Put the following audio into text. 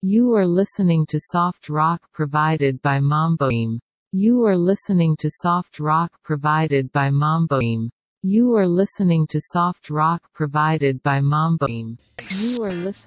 You are listening to soft rock provided by Mamboim. You are listening to soft rock provided by Mamboim. You are listening to soft rock provided by Mamboim. You are listening